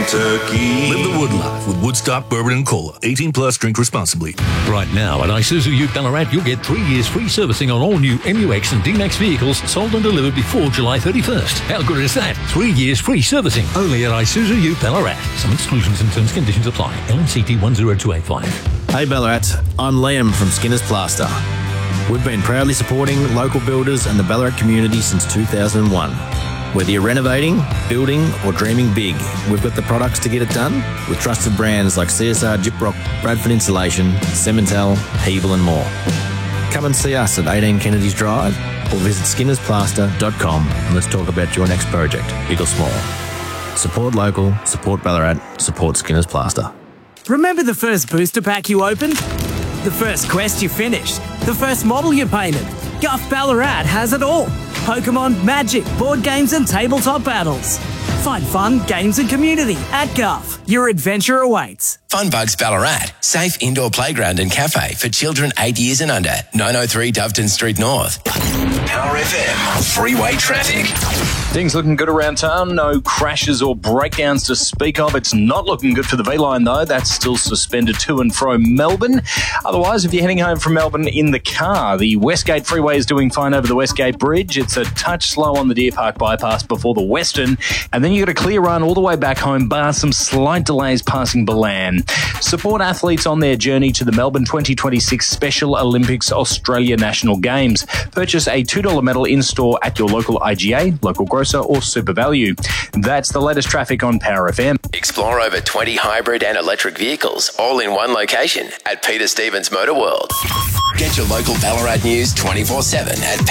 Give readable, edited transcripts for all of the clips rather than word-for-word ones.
turkey. Live the wood life with Woodstock Bourbon and Cola. 18 plus, drink responsibly. Right now at Isuzu Ute Ballarat, you'll get 3 years free servicing on all new MUX and D-Max vehicles sold and delivered before July 31st. How good is that? 3 years free servicing only at Isuzu Ute Ballarat. Some exclusions and terms and conditions apply. LNCT 10285. Hey Ballarat, I'm Liam from Skinner's Plaster. We've been proudly supporting local builders and the Ballarat community since 2001. Whether you're renovating, building or dreaming big, we've got the products to get it done with trusted brands like CSR Gyprock, Bradford Insulation, Cemental, Hebel and more. Come and see us at 18 Kennedy's Drive or visit skinnersplaster.com and let's talk about your next project, big or small. Support local, support Ballarat, support Skinner's Plaster. Remember the first booster pack you opened? The first quest you finished? The first model you painted? Guff Ballarat has it all. Pokemon, Magic, board games and tabletop battles. Find fun, games and community at Guff. Your adventure awaits. Funbugs Ballarat. Safe indoor playground and cafe for children 8 years and under. 903 Doveton Street North. Power FM. Freeway traffic. Things looking good around town. No crashes or breakdowns to speak of. It's not looking good for the V-Line, though. That's still suspended to and from Melbourne. Otherwise, if you're heading home from Melbourne in the car, the Westgate Freeway is doing fine over the Westgate Bridge. It's a touch slow on the Deer Park bypass before the Western. And then you've got a clear run all the way back home, bar some slight delays passing Balan. Support athletes on their journey to the Melbourne 2026 Special Olympics Australia National Games. Purchase a $2 medal in-store at your local IGA, local grocer or Super Value. That's the latest traffic on Power FM. Explore over 20 hybrid and electric vehicles, all in one location at Peter Stevens Motor World. Get your local Ballarat news 24/7 at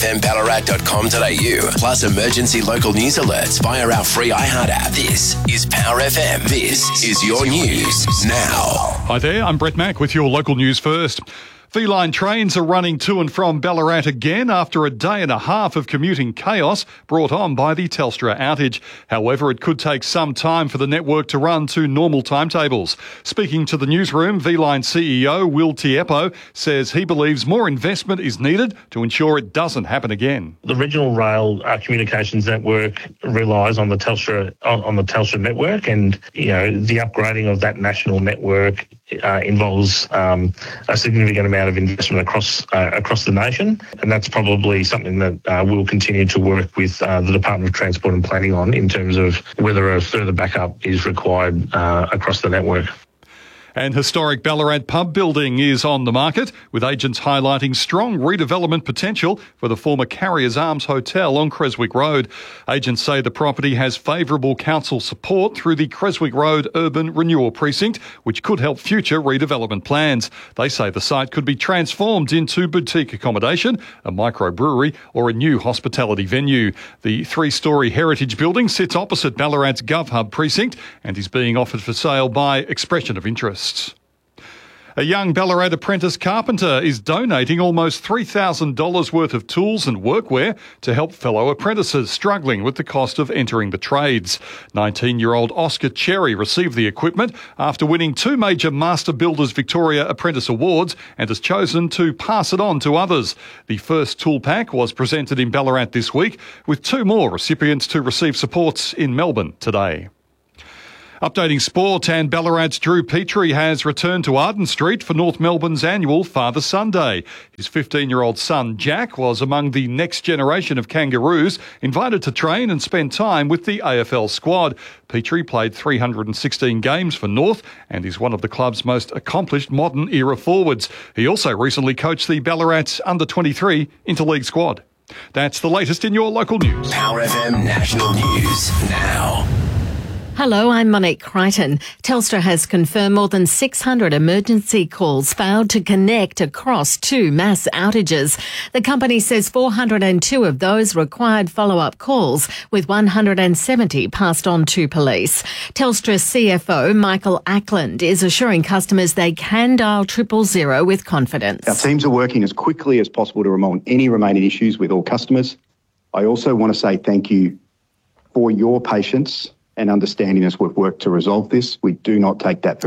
powerfmballarat.com.au. Plus emergency local news alerts via our free iHeart app. This is Power FM. This is your news now. Hi there, I'm Brett Mack with your local news first. V-Line trains are running to and from Ballarat again after a day and a half of commuting chaos brought on by the Telstra outage. However, it could take some time for the network to run to normal timetables. Speaking to the newsroom, V-Line CEO Will Tiepo says he believes more investment is needed to ensure it doesn't happen again. The regional rail communications network relies on the Telstra network, and the upgrading of that national network involves a significant amount of investment across the nation, and that's probably something that we'll continue to work with the Department of Transport and Planning on in terms of whether a further backup is required across the network. And historic Ballarat pub building is on the market, with agents highlighting strong redevelopment potential for the former Carriers Arms Hotel on Creswick Road. Agents say the property has favourable council support through the Creswick Road Urban Renewal Precinct, which could help future redevelopment plans. They say the site could be transformed into boutique accommodation, a microbrewery or a new hospitality venue. The three-storey heritage building sits opposite Ballarat's GovHub precinct and is being offered for sale by Expression of Interest. A young Ballarat apprentice carpenter is donating almost $3,000 worth of tools and workwear to help fellow apprentices struggling with the cost of entering the trades. 19-year-old Oscar Cherry received the equipment after winning 2 major Master Builders Victoria Apprentice Awards and has chosen to pass it on to others. The first tool pack was presented in Ballarat this week, with 2 more recipients to receive supports in Melbourne today. Updating sport, and Ballarat's Drew Petrie has returned to Arden Street for North Melbourne's annual Father Sunday. His 15-year-old son, Jack, was among the next generation of Kangaroos invited to train and spend time with the AFL squad. Petrie played 316 games for North and is one of the club's most accomplished modern-era forwards. He also recently coached the Ballarat Under-23 Interleague squad. That's the latest in your local news. Power FM National News now. Hello, I'm Monique Crichton. Telstra has confirmed more than 600 emergency calls failed to connect across 2 mass outages. The company says 402 of those required follow-up calls, with 170 passed on to police. Telstra CFO Michael Ackland is assuring customers they can dial 000 with confidence. Our teams are working as quickly as possible to resolve any remaining issues with all customers. I also want to say thank you for your patience and understanding as we've worked to resolve this. We do not take that for granted.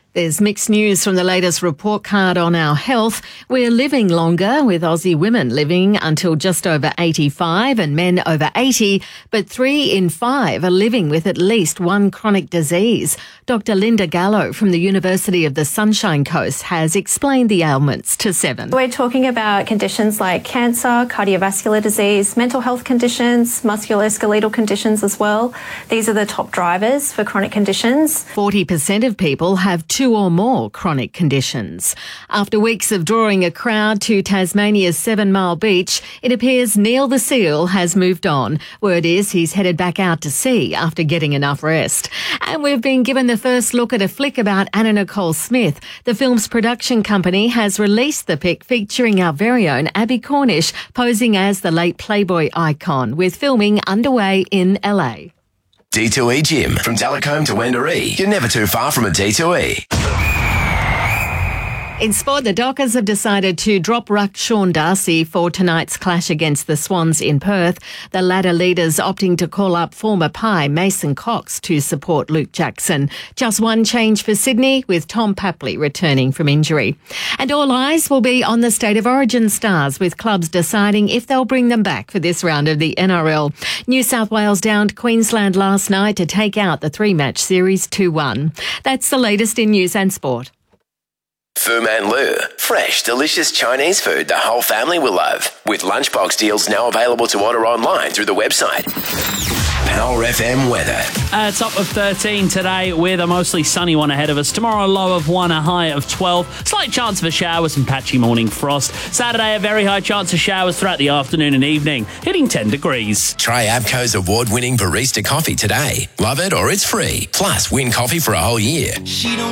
There's mixed news from the latest report card on our health. We're living longer, with Aussie women living until just over 85 and men over 80, but 3 in 5 are living with at least one chronic disease. Dr. Linda Gallo from the University of the Sunshine Coast has explained the ailments to Seven. We're talking about conditions like cancer, cardiovascular disease, mental health conditions, musculoskeletal conditions as well. These are the top drivers for chronic conditions. 40% of people have 2 or more chronic conditions. After weeks of drawing a crowd to Tasmania's 7 Mile Beach, it appears Neil the Seal has moved on. Word is he's headed back out to sea after getting enough rest. And we've been given the first look at a flick about Anna Nicole Smith. The film's production company has released the pic featuring our very own Abby Cornish posing as the late Playboy icon, with filming underway in LA. D2E Gym. From Delacombe to Wendouree, you're never too far from a D2E. In sport, the Dockers have decided to drop ruck Sean Darcy for tonight's clash against the Swans in Perth. The ladder leaders opting to call up former Pie Mason Cox to support Luke Jackson. Just one change for Sydney, with Tom Papley returning from injury. And all eyes will be on the State of Origin stars, with clubs deciding if they'll bring them back for this round of the NRL. New South Wales downed Queensland last night to take out the 3-match series 2-1. That's the latest in news and sport. Fu Man Lu. Fresh, delicious Chinese food the whole family will love. With lunchbox deals now available to order online through the website. Power FM weather. Top of 13 today with a mostly sunny one ahead of us. Tomorrow, a low of 1, a high of 12. Slight chance of a shower, some patchy morning frost. Saturday, a very high chance of showers throughout the afternoon and evening, hitting 10 degrees. Try Abco's award-winning barista coffee today. Love it or it's free. Plus, win coffee for a whole year.